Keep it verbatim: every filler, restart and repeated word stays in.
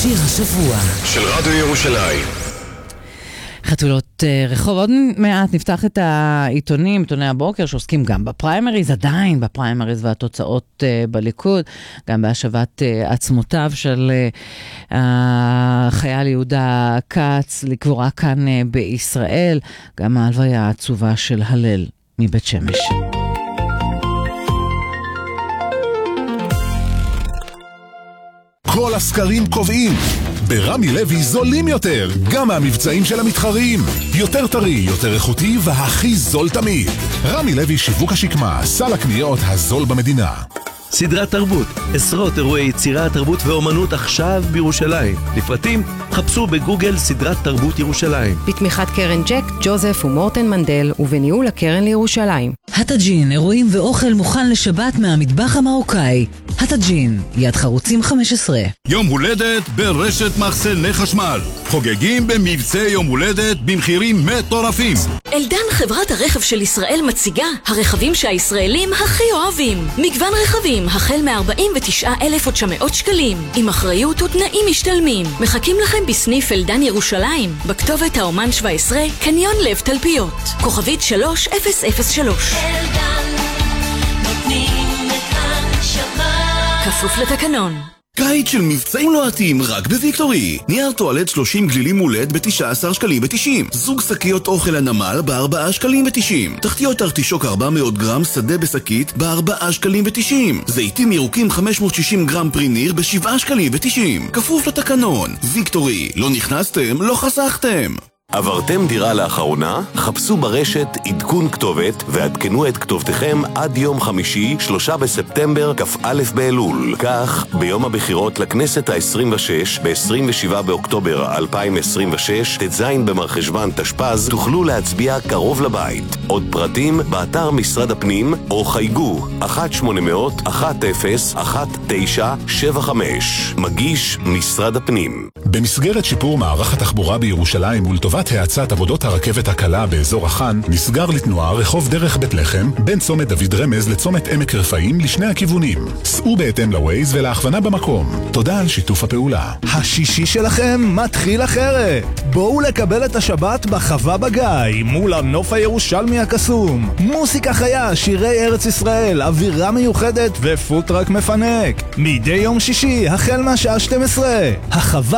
שיר השבוע של רדיו ירושלים. חתולות רחוב. עוד מעט נפתח את העיתונים, עיתוני הבוקר, שעוסקים גם בפריימריז, עדיין בפריימריז והתוצאות בליכוד, גם בהשבת עצמותיו של החייל יהודה כץ לקבורה כאן בישראל, גם ההלוויה העצובה של הלל מבית שמש. כל הסקרים קובעים, ברמי לוי זולים יותר, גם מהמבצעים של המתחרים. יותר טרי, יותר איכותי והכי זול תמיד. רמי לוי שיווק השקמה, סל הקניות הזול במדינה. סדרת תרבות, עשרות אירועי יצירה, תרבות ואומנות עכשיו בירושלים. לפרטים, חפשו בגוגל סדרת תרבות ירושלים. בתמיכת קרן ג'ק, ג'וזף ומורטן מנדל, ובניהול הקרן לירושלים. הטאג'ין, אירועים ואוכל מוכן לשבת מהמטבח המרוקאי. הטאג'ין, יד חרוצים חמש עשרה. יום הולדת ברשת מחסני חשמל. חוגגים במבצע יום הולדת במחירים מטורפים. אלדן, חברת הרכב של ישראל, מציגה הרכבים שהישראלים הכי אוהבים. מגוון רכבים החל מ-ארבעים ותשעה אלף ותשע מאות שקלים, עם אחריות ותנאים משתלמים. מחכים לכם בסניף אלדן ירושלים, בכתובת האומן שבע עשרה, קניון לב תלפיות, כוכבית שלוש אפס אפס שלוש. אלדן, נותנים את הנשמה, כפוף לתקנון. קיץ של מבצעים לוהטים רק בוויקטורי. נייר טואלט שלושים גלילים מולד ב-תשעה עשר שקלים ו-תשעים. זוג שקיות אוכל הנמל ב-ארבעה שקלים ו-תשעים. תחתיות ארטישוק ארבע מאות גרם שדה בשקית ב-ארבעה שקלים ו-תשעים. זיתים ירוקים חמש מאות ושישים גרם פרי ניר ב-שבעה שקלים ו-תשעים. כפוף לתקנון. ויקטורי. לא נכנסתם, לא חסכתם. עברתם דירה לאחרונה? חפשו ברשת עדכון כתובת ועדכנו את כתובתכם עד יום חמישי, שלושה בספטמבר, כ"א באלול. כך, ביום הבחירות לכנסת ה-עשרים ושש, ב-עשרים ושבעה באוקטובר אלפיים עשרים ושש, ט"ז במרחשוון תשפ"ז, תוכלו להצביע קרוב לבית. עוד פרטים באתר משרד הפנים או חייגו אחת שמונה אפס אפס אחת אפס אחת תשע שבע חמש. מגיש משרד הפנים. במסגרת שיפור מערך התחבורה בירושלים ולטובת האצת עבודות הרכבת הקלה באזור החאן, נסגר לתנועה רחוב דרך בית לחם בין צומת דוד רמז לצומת עמק רפאים לשני הכיוונים. סעו בהתאם לווייז ולהכוונה במקום. תודה על שיתוף הפעולה. השישי שלכם מתחיל אחרת. בואו לקבל את השבת בחווה בגיא מול הנוף הירושלמי הקסום. מוסיקה חיה, שירי ארץ ישראל, אווירה מיוחדת ופוטרק מפנק. מדי יום שישי החל מהשעה שתים עשרה. החווה